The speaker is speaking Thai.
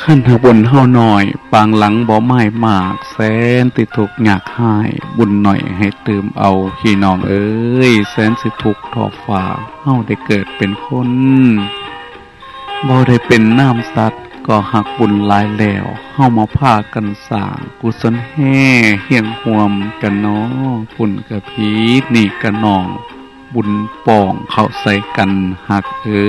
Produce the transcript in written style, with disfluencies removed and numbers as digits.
ขั้นหาบุญเฮาหน่อยปางหลังบ่ไม้มากแสนติทุกข์ยากหายบุญหน่อยให้เติมเอาพี่น้องเอ้ยแสนสิทุกข์ทอฟ้าเฮาได้เกิดเป็นคนบ่ได้เป็นน้ำสัตว์ก็หักบุญหลายแล้วเฮามาพากันสร้างกุศลแห่เฮียงห่วมกันน้อพุ่นกะพีนี่กะน้องบุญปองเข้าใส่กันหัก